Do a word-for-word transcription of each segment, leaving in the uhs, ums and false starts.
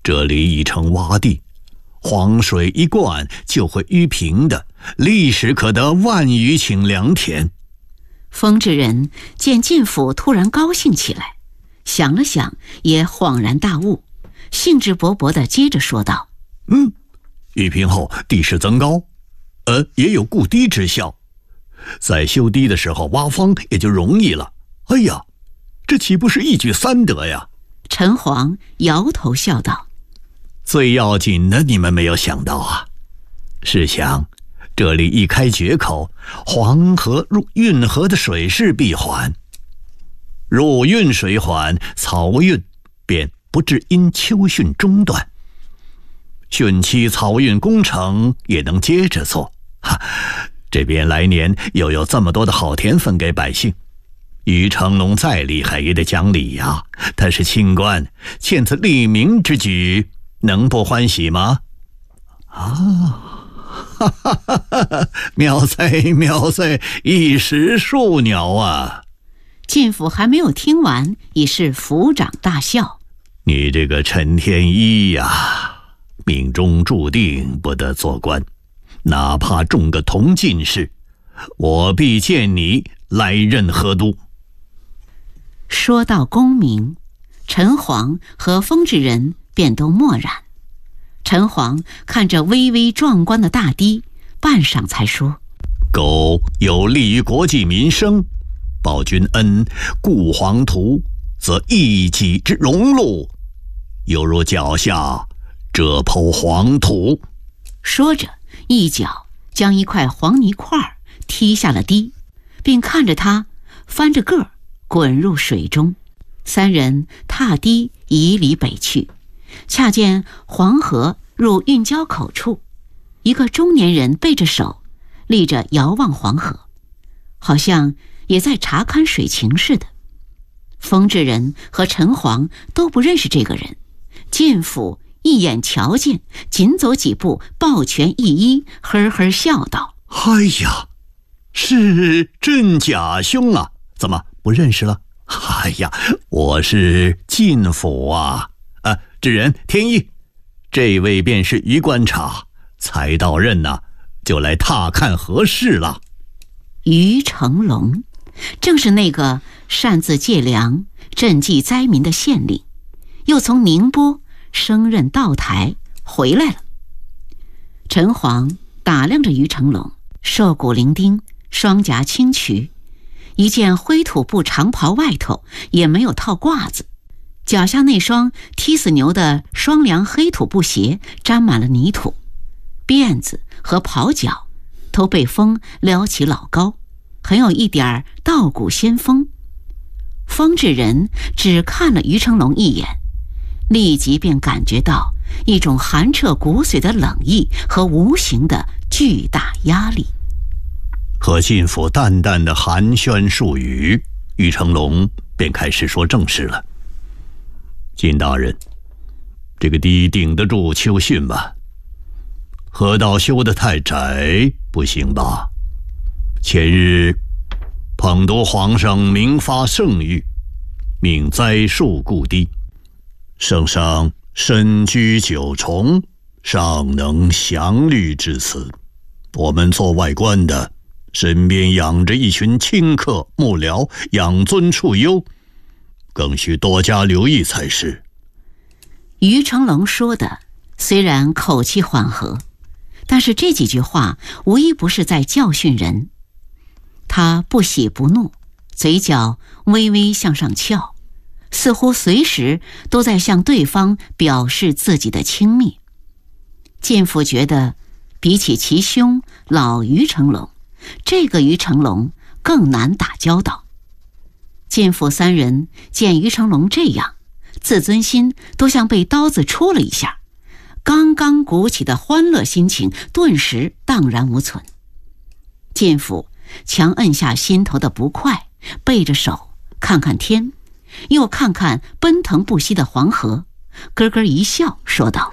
这里已成洼地，黄水一灌就会淤平的，立时可得万余顷良田。 风之人见晋府突然高兴起来，想了想，也恍然大悟，兴致勃勃地接着说道： 嗯，淤平后地势增高，呃，也有固堤之效，在修堤的时候挖方也就容易了。哎呀，这岂不是一举三得呀？ 陈璜摇头笑道： 最要紧的你们没有想到啊！试想，这里一开决口，黄河入运河的水势必缓，入运水缓，漕运便不致因秋汛中断，汛期漕运工程也能接着做。哈，这边来年又有这么多的好田分给百姓，于成龙再厉害也得讲理呀，他是清官，欠此立名之举，能不欢喜吗？啊，哈哈哈哈！妙哉妙哉，一时数鸟啊！ 晋府还没有听完，已是抚掌大笑。 你这个陈天一呀，命中注定不得做官，哪怕中个同进士，我必见你来任河都。 说到功名，陈璜和风之人便都默然。陈璜看着巍巍壮观的大堤，半晌才说： 苟有利于国计民生，报君恩，固黄土，则一己之荣禄，犹如脚下这抔黄土。 说着，一脚将一块黄泥块踢下了堤，并看着他翻着个儿滚入水中。三人踏堤以里北去，恰见黄河入运交口处，一个中年人背着手立着遥望黄河，好像也在查看水情似的。风之人和陈璜都不认识这个人，晋府一眼瞧见，紧走几步，抱拳一揖，呵呵笑道： 哎呀，是真假兄啊，怎么不认识了？哎呀，我是晋府啊！啊，知人天一，这位便是于观察，才到任呐、啊，就来踏看何事了。 于成龙正是那个擅自借粮赈济灾民的县令，又从宁波升任道台回来了。陈璜打量着于成龙，瘦骨伶仃，双颊轻癯，一件灰土布长袍外头也没有套褂子，脚下那双踢死牛的双凉黑土布鞋沾满了泥土，辫子和袍角都被风撩起老高，很有一点道骨仙风。风之人只看了于成龙一眼，立即便感觉到一种寒彻骨髓的冷意和无形的巨大压力。 和晋府淡淡的寒暄数语，于成龙便开始说正事了。晋大人，这个堤顶得住秋汛吗？河道修得太窄，不行吧？前日捧读皇上明发圣谕，命栽树固堤，圣上身居九重，尚能详虑至此。我们做外官的，身边养着一群清客幕僚，养尊处优，更需多加留意才是。 于成龙说的虽然口气缓和，但是这几句话无一不是在教训人。他不喜不怒，嘴角微微向上翘，似乎随时都在向对方表示自己的轻蔑。晋府觉得比起其兄老于成龙，这个于成龙更难打交道。晋府三人见于成龙这样，自尊心都像被刀子戳了一下，刚刚鼓起的欢乐心情顿时荡然无存。晋府强摁下心头的不快，背着手看看天，又看看奔腾不息的黄河，咯咯一笑，说道：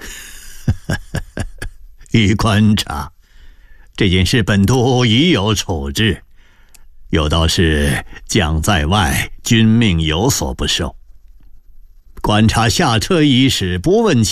于观察，这件事本都已有处置，有道是将在外，君命有所不受。观察下车伊始，不问